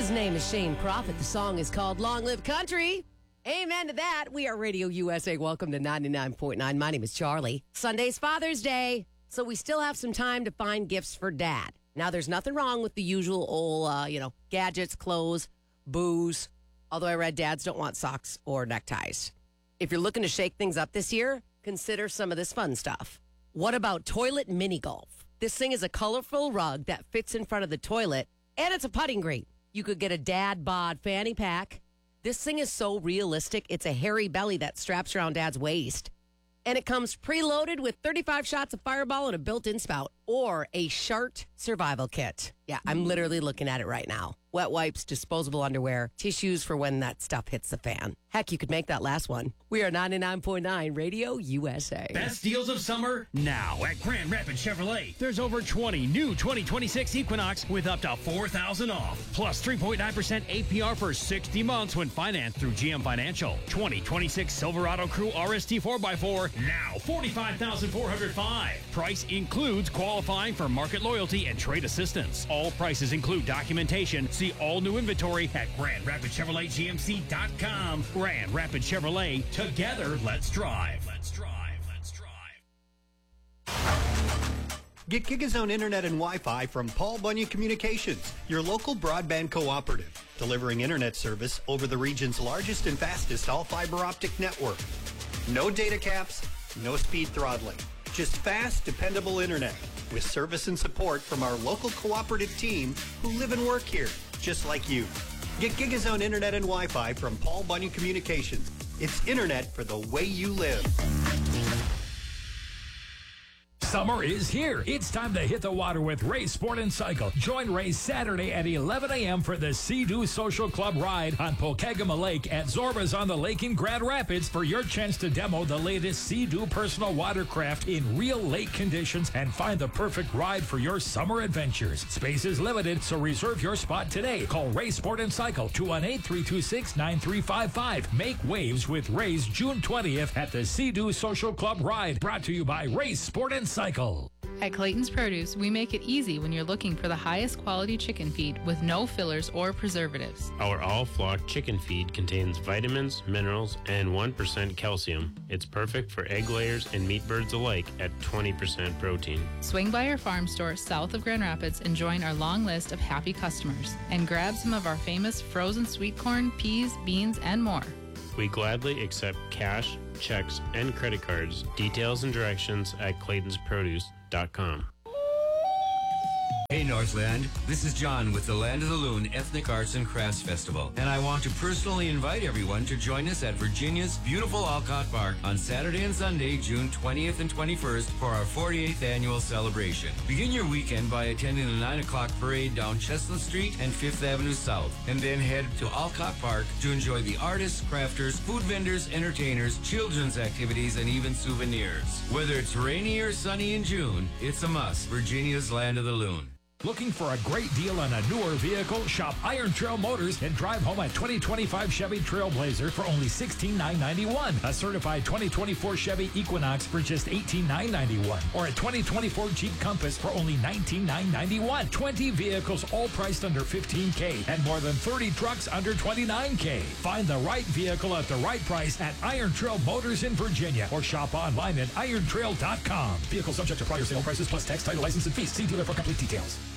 His name is Shane Prophet. The song is called Long Live Country. Amen to that. We are Radio USA. Welcome to 99.9. My name is Charlie. Sunday's Father's Day, so we still have some time to find gifts for Dad. Now, there's nothing wrong with the usual old, gadgets, clothes, booze, although I read dads don't want socks or neckties. If you're looking to shake things up this year, consider some of this fun stuff. What about toilet mini golf? This thing is a colorful rug that fits in front of the toilet, and it's a putting green. You could get a dad bod fanny pack. This thing is so realistic. It's a hairy belly that straps around Dad's waist. And it comes preloaded with 35 shots of Fireball and a built-in spout, or a Shart survival kit. Yeah, I'm literally looking at it right now. Wet wipes, disposable underwear, tissues for when that stuff hits the fan. Heck, you could make that last one. We are 99.9 Radio USA. Best deals of summer now at Grand Rapids Chevrolet. There's over 20 new 2026 Equinox with up to $4,000 off. Plus 3.9% APR for 60 months when financed through GM Financial. 2026 Silverado Crew RST 4x4 now $45,405. Price includes qualifying for market loyalty and trade assistance. All prices include documentation. See all new inventory at GrandRapidChevroletGMC.com. Grand Rapids Chevrolet. Together, let's drive. Let's drive. Let's drive. Get GigaZone Internet and Wi-Fi from Paul Bunyan Communications, your local broadband cooperative, delivering internet service over the region's largest and fastest all-fiber optic network. No data caps, no speed throttling, just fast, dependable internet with service and support from our local cooperative team who live and work here, just like you. Get GigaZone Internet and Wi-Fi from Paul Bunyan Communications. It's internet for the way you live. Summer is here. It's time to hit the water with Ray Sport and Cycle. Join Ray Saturday at 11 a.m. for the Sea-Doo Social Club ride on Pokegama Lake at Zorba's on the Lake in Grand Rapids for your chance to demo the latest Sea-Doo personal watercraft in real lake conditions and find the perfect ride for your summer adventures. Space is limited, so reserve your spot today. Call Ray Sport and Cycle 218-326-9355. Make waves with Ray's June 20th at the Sea-Doo Social Club ride. Brought to you by Ray Sport and Cycle. At Clayton's Produce, we make it easy when you're looking for the highest quality chicken feed with no fillers or preservatives. Our all-flock chicken feed contains vitamins, minerals, and 1% calcium. It's perfect for egg layers and meat birds alike at 20% protein. Swing by our farm store south of Grand Rapids and join our long list of happy customers. And grab some of our famous frozen sweet corn, peas, beans, and more. We gladly accept cash, checks, and credit cards. Details and directions at Clayton'sProduce.com. Hey Northland, this is John with the Land of the Loon Ethnic Arts and Crafts Festival, and I want to personally invite everyone to join us at Virginia's beautiful Alcott Park on Saturday and Sunday, June 20th and 21st for our 48th annual celebration. Begin your weekend by attending the 9 o'clock parade down Chestnut Street and 5th Avenue South, and then head to Alcott Park to enjoy the artists, crafters, food vendors, entertainers, children's activities, and even souvenirs. Whether it's rainy or sunny in June, it's a must. Virginia's Land of the Loon. Looking for a great deal on a newer vehicle? Shop Iron Trail Motors and drive home a 2025 Chevy Trailblazer for only $16,991. A certified 2024 Chevy Equinox for just $18,991. Or a 2024 Jeep Compass for only $19,991. 20 vehicles all priced under $15K and more than 30 trucks under $29K. Find the right vehicle at the right price at Iron Trail Motors in Virginia or shop online at irontrail.com. Vehicle subject to prior sale prices plus tax, title, license, and fees. See dealer for complete details.